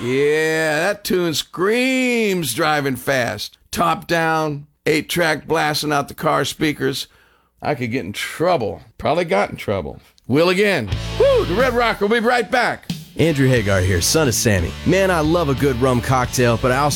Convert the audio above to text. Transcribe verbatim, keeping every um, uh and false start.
Yeah, that tune screams driving fast. Top down, eight track blasting out the car speakers. I could get in trouble. Probably got in trouble. Will again. Woo, the Red Rocker will be right back. Andrew Hagar here, son of Sammy. Man, I love a good rum cocktail, but I also